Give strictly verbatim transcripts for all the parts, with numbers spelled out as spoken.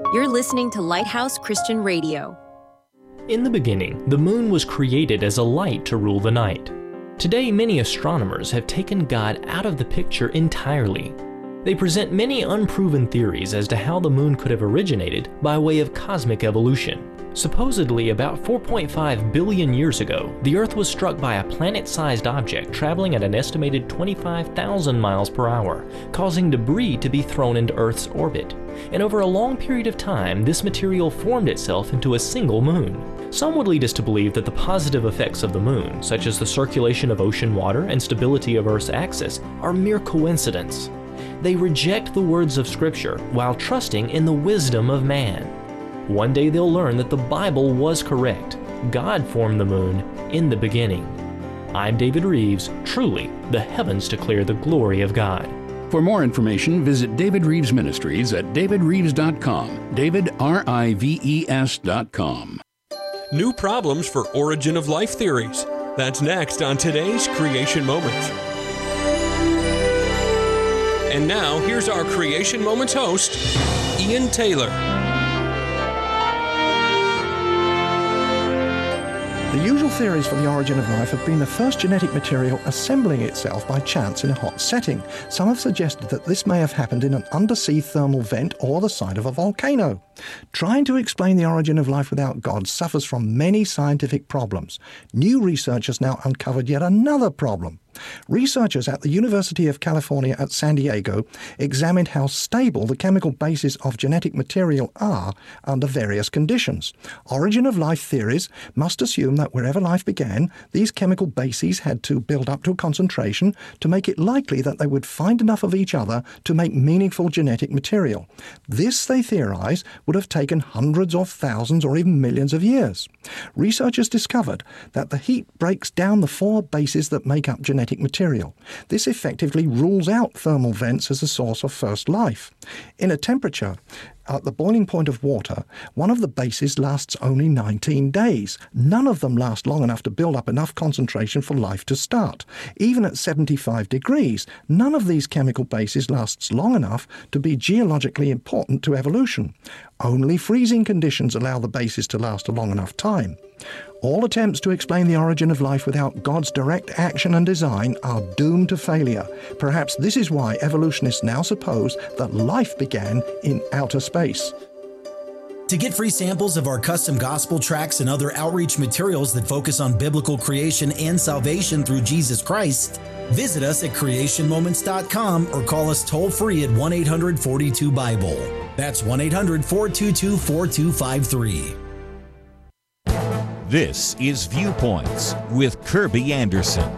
You're listening to Lighthouse Christian Radio. In the beginning, the moon was created as a light to rule the night. Today, many astronomers have taken God out of the picture entirely. They present many unproven theories as to how the moon could have originated by way of cosmic evolution. Supposedly, about four point five billion years ago, the Earth was struck by a planet-sized object traveling at an estimated twenty-five thousand miles per hour, causing debris to be thrown into Earth's orbit. And over a long period of time, this material formed itself into a single moon. Some would lead us to believe that the positive effects of the moon, such as the circulation of ocean water and stability of Earth's axis, are mere coincidence. They reject the words of Scripture while trusting in the wisdom of man. One day they'll learn that the Bible was correct. God formed the moon in the beginning. I'm David Reeves. Truly, the heavens declare the glory of God. For more information, visit David Reeves Ministries at david reeves dot com. David, R I V E S dot com. New problems for origin of life theories. That's next on today's Creation Moments. And now, here's our Creation Moments host, Ian Taylor. The usual theories for the origin of life have been the first genetic material assembling itself by chance in a hot setting. Some have suggested that this may have happened in an undersea thermal vent or the side of a volcano. Trying to explain the origin of life without God suffers from many scientific problems. New research has now uncovered yet another problem. Researchers at the University of California at San Diego examined how stable the chemical bases of genetic material are under various conditions. Origin of life theories must assume that wherever life began, these chemical bases had to build up to a concentration to make it likely that they would find enough of each other to make meaningful genetic material. This, they theorize, would have taken hundreds of thousands or even millions of years. Researchers discovered that the heat breaks down the four bases that make up genetic material. This effectively rules out thermal vents as a source of first life. In a temperature at the boiling point of water, one of the bases lasts only nineteen days. None of them last long enough to build up enough concentration for life to start. Even at seventy-five degrees, none of these chemical bases lasts long enough to be geologically important to evolution. Only freezing conditions allow the bases to last a long enough time. All attempts to explain the origin of life without God's direct action and design are doomed to failure. Perhaps this is why evolutionists now suppose that life began in outer space. To get free samples of our custom gospel tracts and other outreach materials that focus on biblical creation and salvation through Jesus Christ, visit us at creation moments dot com or call us toll-free at one eight hundred four two Bible. That's one eight hundred four two two four two five three. This is Viewpoints with Kirby Anderson.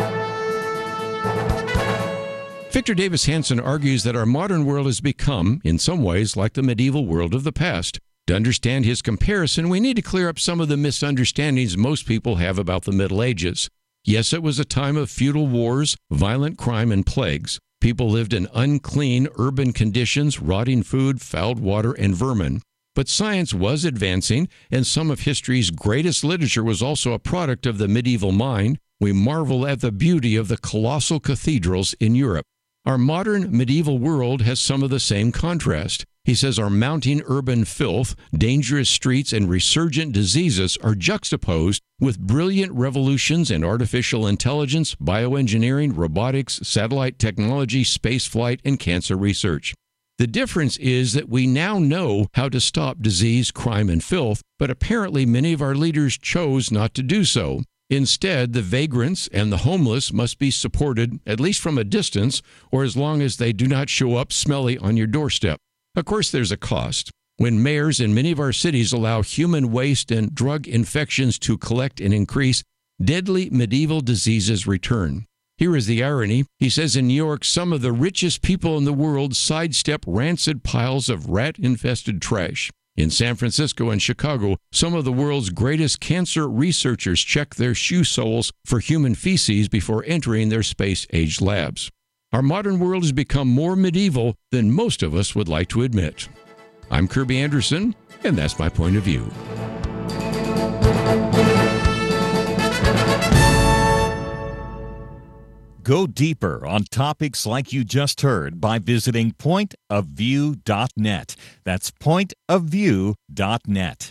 Victor Davis Hanson argues that our modern world has become, in some ways, like the medieval world of the past. To understand his comparison, we need to clear up some of the misunderstandings most people have about the Middle Ages. Yes, it was a time of feudal wars, violent crime, and plagues. People lived in unclean urban conditions, rotting food, fouled water, and vermin. But science was advancing, and some of history's greatest literature was also a product of the medieval mind. We marvel at the beauty of the colossal cathedrals in Europe. Our modern medieval world has some of the same contrast. He says our mounting urban filth, dangerous streets, and resurgent diseases are juxtaposed with brilliant revolutions in artificial intelligence, bioengineering, robotics, satellite technology, spaceflight, and cancer research. The difference is that we now know how to stop disease, crime, and filth, but apparently many of our leaders chose not to do so. Instead, the vagrants and the homeless must be supported, at least from a distance, or as long as they do not show up smelly on your doorstep. Of course, there's a cost. When mayors in many of our cities allow human waste and drug infections to collect and increase, deadly medieval diseases return. Here is the irony. He says in New York, some of the richest people in the world sidestep rancid piles of rat-infested trash. In San Francisco and Chicago, some of the world's greatest cancer researchers check their shoe soles for human feces before entering their space-age labs. Our modern world has become more medieval than most of us would like to admit. I'm Kirby Anderson, and that's my point of view. Go deeper on topics like you just heard by visiting point of view dot net. That's point of view dot net.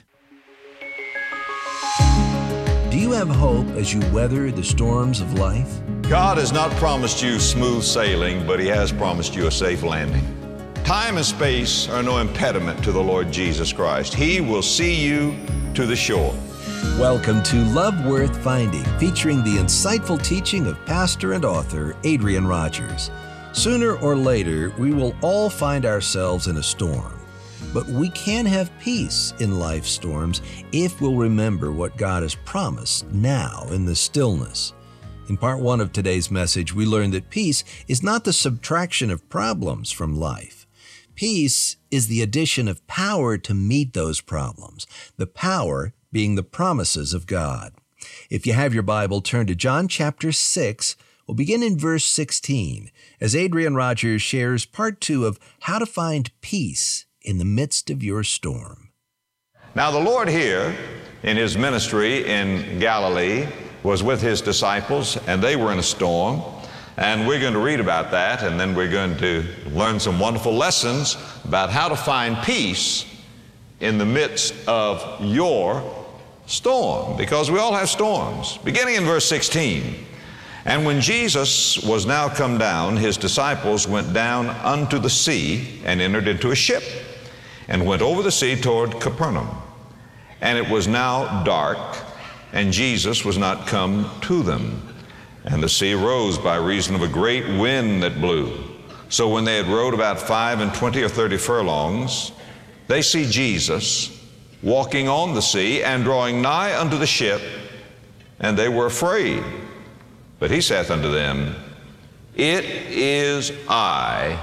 Do you have hope as you weather the storms of life? God has not promised you smooth sailing, but He has promised you a safe landing. Time and space are no impediment to the Lord Jesus Christ. He will see you to the shore. Welcome to Love Worth Finding, featuring the insightful teaching of pastor and author Adrian Rogers. Sooner or later, we will all find ourselves in a storm. But we can have peace in life's storms if we'll remember what God has promised now in the stillness. In part one of today's message, we learned that peace is not the subtraction of problems from life. Peace is the addition of power to meet those problems, the power being the promises of God. If you have your Bible, turn to John chapter six. We'll begin in verse sixteen, as Adrian Rogers shares part two of how to find peace in the midst of your storm. Now the Lord here in His ministry in Galilee was with His disciples, and they were in a storm. And we're going to read about that, and then we're going to learn some wonderful lessons about how to find peace in the midst of your storm, because we all have storms. Beginning in verse sixteen, and when Jesus was now come down, His disciples went down unto the sea and entered into a ship and went over the sea toward Capernaum. And it was now dark, and Jesus was not come to them. And the sea rose by reason of a great wind that blew. So when they had rowed about five and twenty or thirty furlongs, they see Jesus walking on the sea and drawing nigh unto the ship, and they were afraid. But He saith unto them, It is I,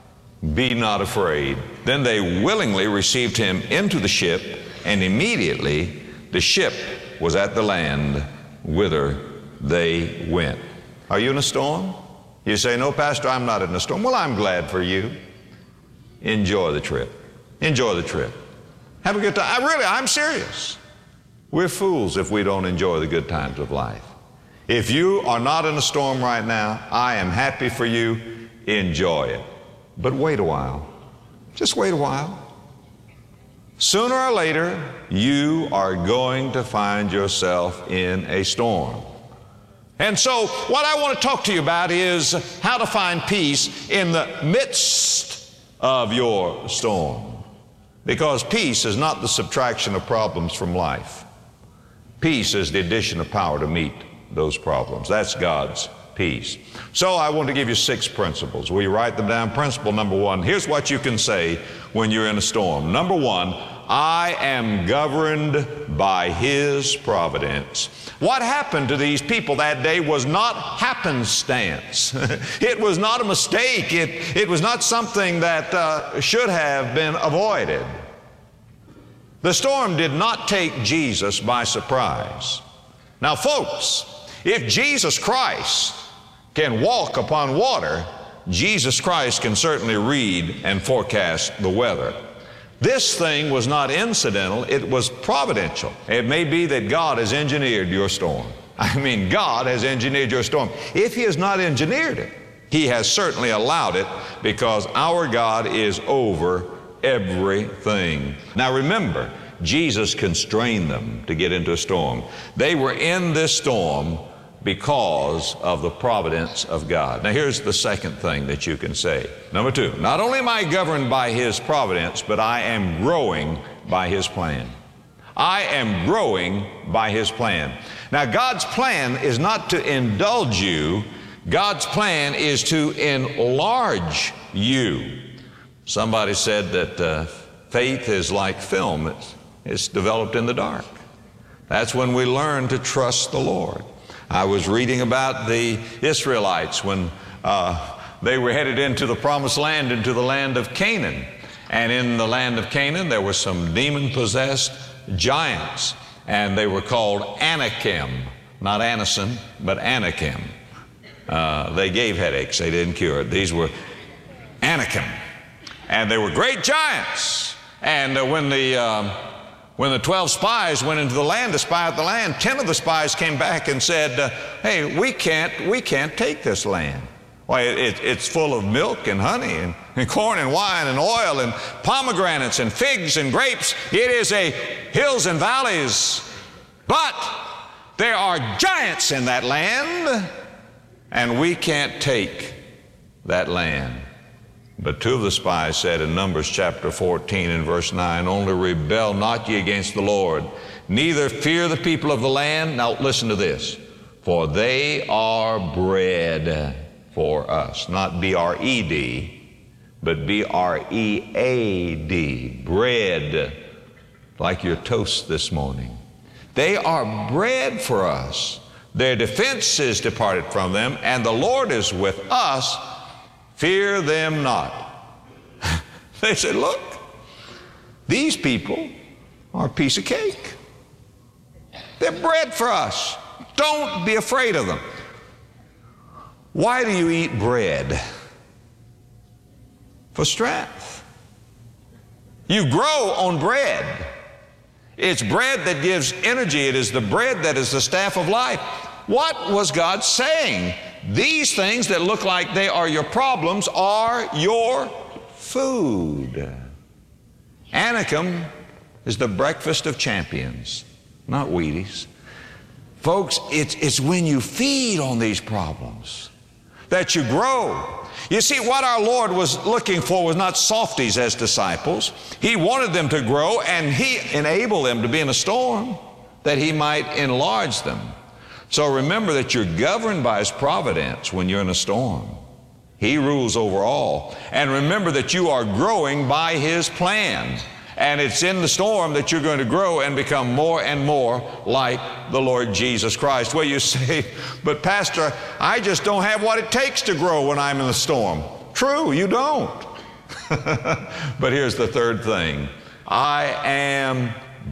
be not afraid. Then they willingly received Him into the ship, and immediately the ship was at the land whither they went. Are you in a storm? You say, no, Pastor, I'm not in a storm. Well, I'm glad for you. Enjoy the trip. Enjoy the trip. Have a good time. I really, I'm serious. We're fools if we don't enjoy the good times of life. If you are not in a storm right now, I am happy for you. Enjoy it. But wait a while. Just wait a while. Sooner or later, you are going to find yourself in a storm. And so what I want to talk to you about is how to find peace in the midst of your storm. Because peace is not the subtraction of problems from life. Peace is the addition of power to meet those problems. That's God's peace. So I want to give you six principles. Will you write them down? Principle number one, here's what you can say when you're in a storm. Number one, I am governed by His providence. What happened to these people that day was not happenstance. It was not a mistake. It, it was not something that uh, should have been avoided. The storm did not take Jesus by surprise. Now, folks, if Jesus Christ can walk upon water, Jesus Christ can certainly read and forecast the weather. This thing was not incidental, it was providential. It may be that God has engineered your storm. I mean, God has engineered your storm. If He has not engineered it, He has certainly allowed it, because our God is over everything. Now remember, Jesus constrained them to get into a storm. They were in this storm because of the providence of God. Now here's the second thing that you can say. Number two, not only am I governed by His providence, but I am growing by His plan. I am growing by His plan. Now God's plan is not to indulge you. God's plan is to enlarge you. Somebody said that uh, faith is like film. It's, it's developed in the dark. That's when we learn to trust the Lord. I was reading about the Israelites when uh, they were headed into the promised land, into the land of Canaan. And in the land of Canaan, there were some demon-possessed giants, and they were called Anakim, not Anison, but Anakim. Uh, they gave headaches, they didn't cure it. These were Anakim, and they were great giants. And uh, when the uh, When the twelve spies went into the land to spy out the land, ten of the spies came back and said, uh, hey, we can't, we can't take this land. Why, it, it's full of milk and honey and, and corn and wine and oil and pomegranates and figs and grapes. It is a hills and valleys. But there are giants in that land, and we can't take that land. But two of the spies said in Numbers chapter fourteen and verse nine, only rebel not ye against the Lord, neither fear the people of the land. Now listen to this. For they are bread for us. Not B R E D, but B R E A D. Bread, like your toast this morning. They are bread for us. Their defense is departed from them, and the Lord is with us. Fear them not. They said, look, these people are a piece of cake. They're bread for us. Don't be afraid of them. Why do you eat bread? For strength. You grow on bread. It's bread that gives energy. It is the bread that is the staff of life. What was God saying? These things that look like they are your problems are your food. Anakim is the breakfast of champions, not Wheaties. Folks, it's, it's when you feed on these problems that you grow. You see, what our Lord was looking for was not softies as disciples. He wanted them to grow, and He enabled them to be in a storm that He might enlarge them. So remember that you're governed by His providence when you're in a storm. He rules over all. And remember that you are growing by His plan. And it's in the storm that you're going to grow and become more and more like the Lord Jesus Christ. Well, you say, but Pastor, I just don't have what it takes to grow when I'm in the storm. True, you don't. But here's the third thing. I am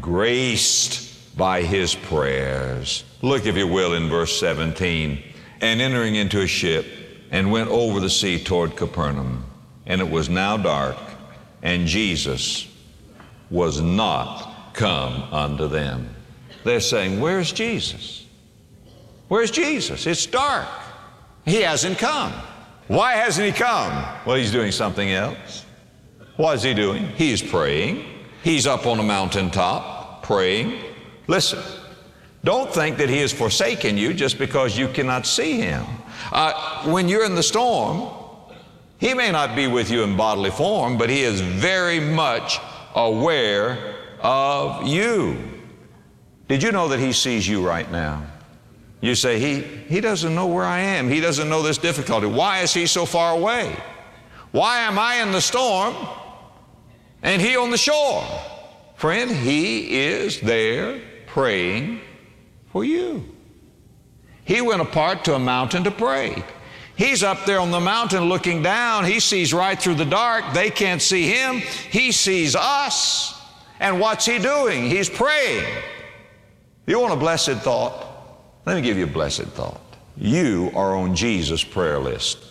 graced by His prayers. Look, if you will, in verse seventeen. And entering into a ship, and went over the sea toward Capernaum. And it was now dark, and Jesus was not come unto them. They're saying, where's Jesus? Where's Jesus? It's dark. He hasn't come. Why hasn't He come? Well, He's doing something else. What is He doing? He's praying. He's up on a mountaintop praying. Listen, don't think that He has forsaken you just because you cannot see Him. Uh, when you're in the storm, He may not be with you in bodily form, but He is very much aware of you. Did you know that He sees you right now? You say, he, he doesn't know where I am. He doesn't know this difficulty. Why is He so far away? Why am I in the storm and He on the shore? Friend, He is there praying for you. He went apart to a mountain to pray. He's up there on the mountain looking down. He sees right through the dark. They can't see Him. He sees us. And what's He doing? He's praying. You want a blessed thought? Let me give you a blessed thought. You are on Jesus' prayer list.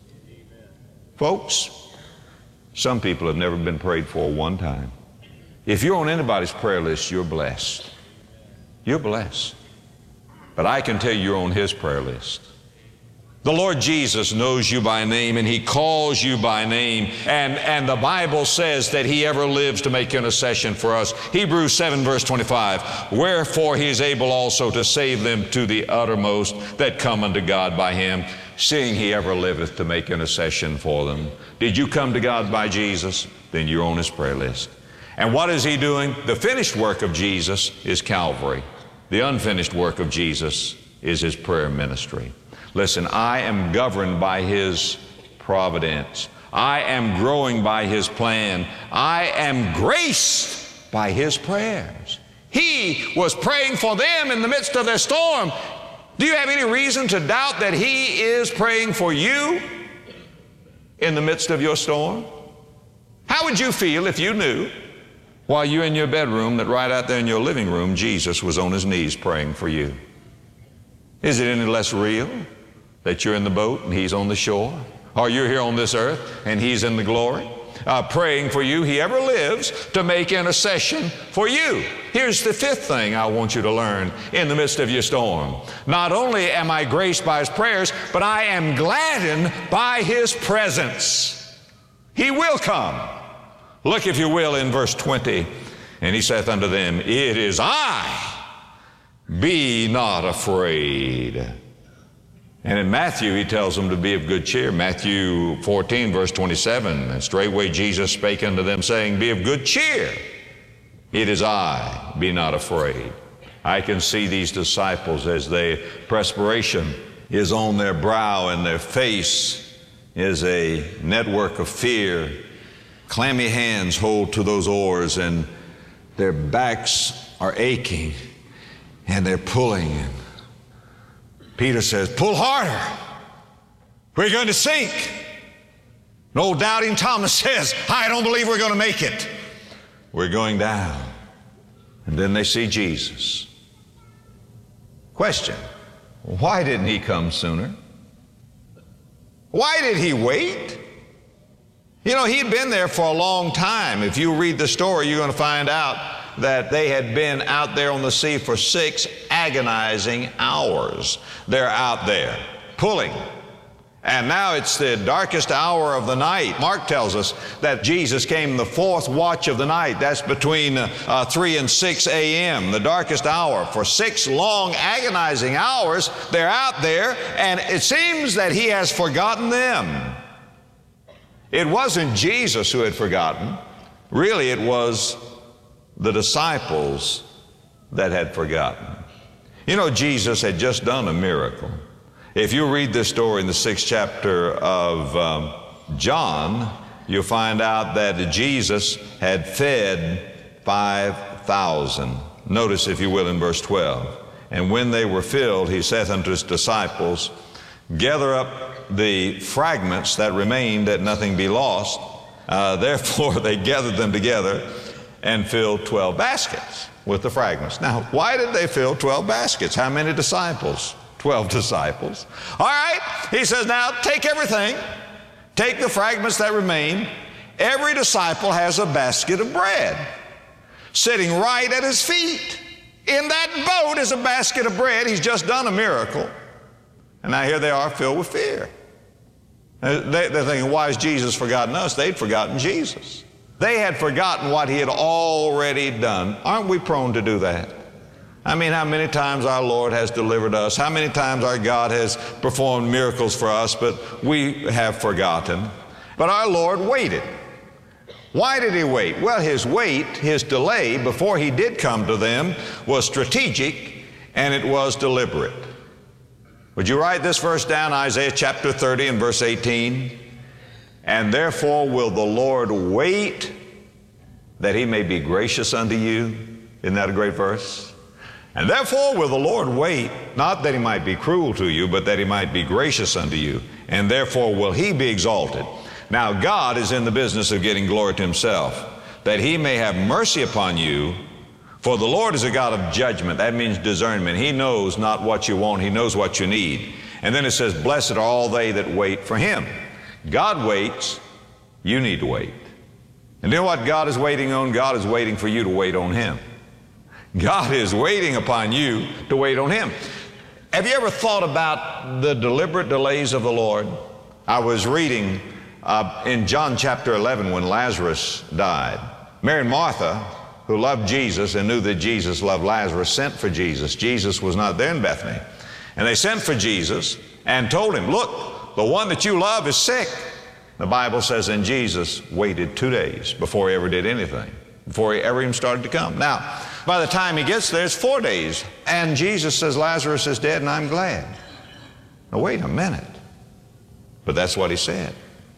Folks, some people have never been prayed for one time. If you're on anybody's prayer list, you're blessed. You're blessed. But I can tell you you're on His prayer list. The Lord Jesus knows you by name, and He calls you by name. And, and the Bible says that He ever lives to make intercession for us. Hebrews seven verse twenty-five, wherefore He is able also to save them to the uttermost that come unto God by Him, seeing He ever liveth to make intercession for them. Did you come to God by Jesus? Then you're on His prayer list. And what is He doing? The finished work of Jesus is Calvary. The unfinished work of Jesus is His prayer ministry. Listen, I am governed by His providence. I am growing by His plan. I am graced by His prayers. He was praying for them in the midst of their storm. Do you have any reason to doubt that He is praying for you in the midst of your storm? How would you feel if you knew while you're in your bedroom that right out there in your living room, Jesus was on His knees praying for you? Is it any less real that you're in the boat and He's on the shore? Or you're here on this earth and He's in the glory? uh, praying for you. He ever lives to make intercession for you. Here's the fifth thing I want you to learn in the midst of your storm. Not only am I graced by His prayers, but I am gladdened by His presence. He will come. Look, if you will, in verse twenty. And He saith unto them, it is I, be not afraid. And in Matthew, He tells them to be of good cheer. Matthew fourteen, verse twenty-seven, and straightway Jesus spake unto them, saying, be of good cheer. It is I, be not afraid. I can see these disciples as they, perspiration is on their brow and their face is a network of fear. Clammy hands hold to those oars and their backs are aching and they're pulling. Peter says, pull harder. We're going to sink. And old doubting Thomas says, I don't believe we're going to make it. We're going down. And then they see Jesus. Question, why didn't He come sooner? Why did He wait? You know, He'd been there for a long time. If you read the story, you're going to find out that they had been out there on the sea for six agonizing hours. They're out there pulling. And now it's the darkest hour of the night. Mark tells us that Jesus came in the fourth watch of the night. That's between uh, three and six a m, the darkest hour. For six long agonizing hours, they're out there, and it seems that He has forgotten them. It wasn't Jesus who had forgotten. Really, it was the disciples that had forgotten. You know, Jesus had just done a miracle. If you read this story in the sixth chapter of um, John, you'll find out that Jesus had fed five thousand. Notice, if you will, in verse twelve. And when they were filled, He saith unto His disciples, gather up the fragments that remained, that nothing be lost. Uh, therefore they gathered them together and filled twelve baskets with the fragments. Now, why did they fill twelve baskets? How many disciples? twelve disciples. All right, He says, now take everything. Take the fragments that remain. Every disciple has a basket of bread sitting right at his feet. In that boat is a basket of bread. He's just done a miracle. And now here they are filled with fear. They're thinking, why has Jesus forgotten us? They'd forgotten Jesus. They had forgotten what He had already done. Aren't we prone to do that? I mean, how many times our Lord has delivered us, how many times our God has performed miracles for us, but we have forgotten. But our Lord waited. Why did He wait? Well, His wait, His delay before He did come to them was strategic and it was deliberate. Would you write this verse down, Isaiah chapter thirty and verse eighteen? And therefore will the Lord wait that He may be gracious unto you. Isn't that a great verse? And therefore will the Lord wait, not that He might be cruel to you, but that He might be gracious unto you. And therefore will He be exalted. Now God is in the business of getting glory to Himself, that He may have mercy upon you. For the Lord is a God of judgment. That means discernment. He knows not what you want. He knows what you need. And then it says, blessed are all they that wait for Him. God waits. You need to wait. And you know what God is waiting on? God is waiting for you to wait on Him. God is waiting upon you to wait on Him. Have you ever thought about the deliberate delays of the Lord? I was reading uh, in John chapter eleven when Lazarus died. Mary and Martha, who loved Jesus and knew that Jesus loved Lazarus, sent for Jesus. Jesus was not there in Bethany. And they sent for Jesus and told Him, look, the one that you love is sick. The Bible says, and Jesus waited two days before He ever did anything, before He ever even started to come. Now, by the time He gets there, it's four days. And Jesus says, Lazarus is dead and I'm glad. Now, wait a minute. But that's what He said.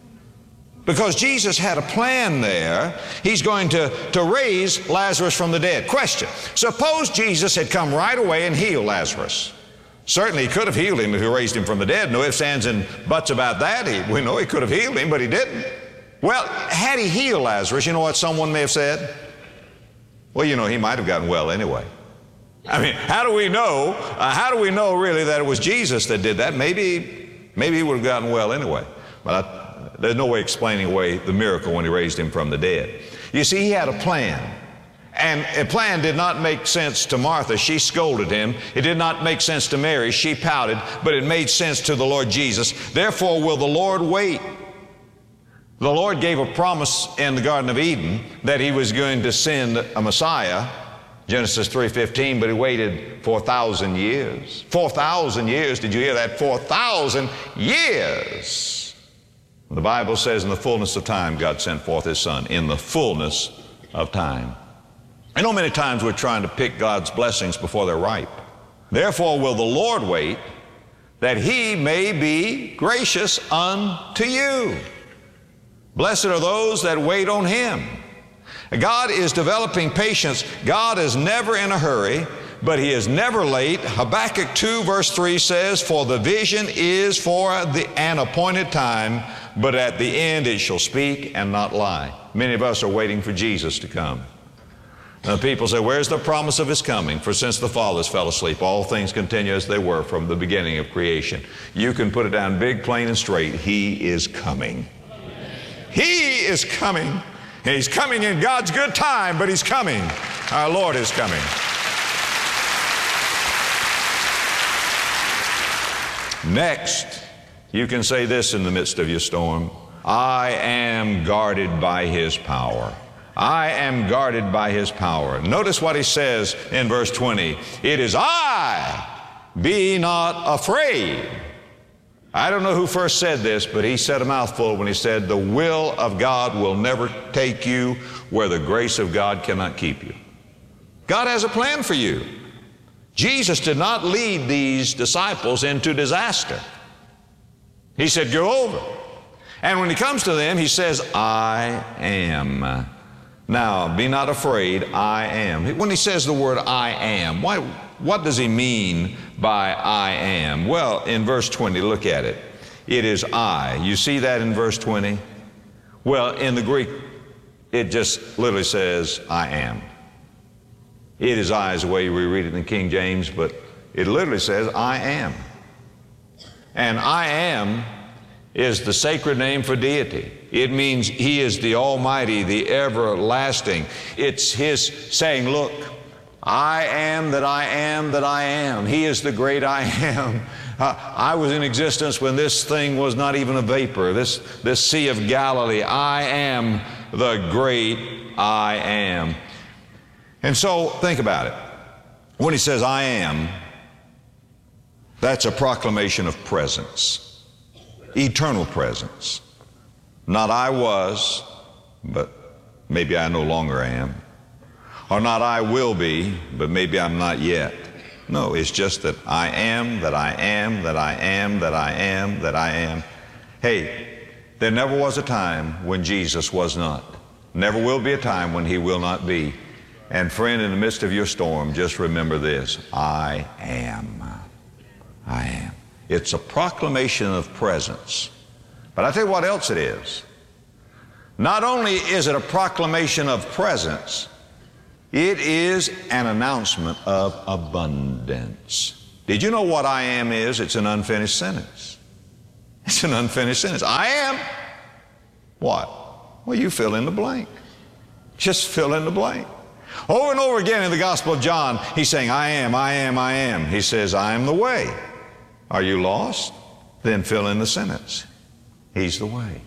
Because Jesus had a plan there. He's going to, to raise Lazarus from the dead. Question, suppose Jesus had come right away and healed Lazarus. Certainly He could have healed him if He raised him from the dead. No ifs, ands, and buts about that. He, we know He could have healed him, but He didn't. Well, had He healed Lazarus, you know what someone may have said? Well, you know, he might have gotten well anyway. I mean, how do we know, uh, how do we know really that it was Jesus that did that? Maybe, maybe he would have gotten well anyway. But I, there's no way explaining away the miracle when he raised him from the dead. You see, he had a plan. And a plan did not make sense to Martha. She scolded him. It did not make sense to Mary. She pouted. But it made sense to the Lord Jesus. Therefore will the Lord wait. The Lord gave a promise in the Garden of Eden that he was going to send a Messiah, Genesis three fifteen, but he waited four thousand years. four thousand years, did you hear that? four thousand years. The Bible says in the fullness of time God sent forth his Son. In the fullness of time. I know many times we're trying to pick God's blessings before they're ripe. Therefore will the Lord wait, that he may be gracious unto you. Blessed are those that wait on him. God is developing patience. God is never in a hurry, but he is never late. Habakkuk two verse three says, for the vision is for the, an appointed time, but at the end it shall speak and not lie. Many of us are waiting for Jesus to come. Now people say, where's the promise of his coming? For since the fathers fell asleep, all things continue as they were from the beginning of creation. You can put it down big, plain, and straight. He is coming. He is coming. And he's coming in God's good time, but he's coming. Our Lord is coming. Next, you can say this in the midst of your storm. I am guarded by his power. I am guarded by his power. Notice what he says in verse twenty. It is I, be not afraid. I don't know who first said this, but he said a mouthful when he said, the will of God will never take you where the grace of God cannot keep you. God has a plan for you. Jesus did not lead these disciples into disaster. He said, go over. And when he comes to them, he says, I am. Now, be not afraid, I am. When he says the word I am, why, what does he mean by I am? Well, in verse twenty, look at it. It is I. You see that in verse twenty? Well, in the Greek, it just literally says I am. It is I is the way we read it in King James, but it literally says I am. And I am is the sacred name for deity. It means he is the Almighty, the everlasting. It's his saying, look, I am that I am that I am. He is the great I am. Uh, I was in existence when this thing was not even a vapor, this, this Sea of Galilee. I am the great I am. And so think about it. When he says I am, that's a proclamation of presence, eternal presence. Not I was, but maybe I no longer am. Or not I will be, but maybe I'm not yet. No, it's just that I am, that I am, that I am, that I am, that I am. Hey, there never was a time when Jesus was not. Never will be a time when he will not be. And friend, in the midst of your storm, just remember this. I am. I am. It's a proclamation of presence. But I tell you what else it is. Not only is it a proclamation of presence, it is an announcement of abundance. Did you know what I am is? It's an unfinished sentence. It's an unfinished sentence. I am what? Well, you fill in the blank. Just fill in the blank. Over and over again in the Gospel of John, he's saying, I am, I am, I am. He says, I am the way. Are you lost? Then fill in the sentence. He's the way.